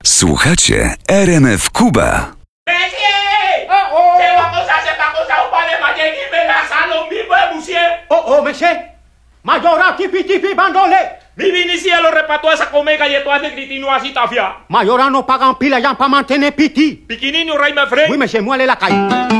Słuchacie RMF Kuba. Monsieur! Mayora tipi bandole! Vivi ici lo repato esa come galleto de gritino así tafia. Mayora no pagan pila ya para mantener piti. Piquinino ray me frey. Oui, monsieur, moi, elle est la caille.